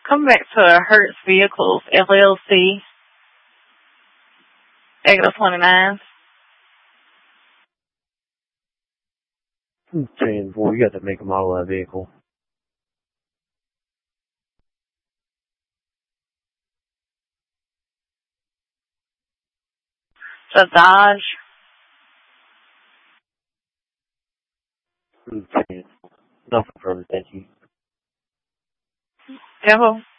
Come back to Hertz Vehicles, LLC, exit 29. 10-4, you got to make a model of that vehicle. The Dodge. 10. Nothing further, thank you. Devil.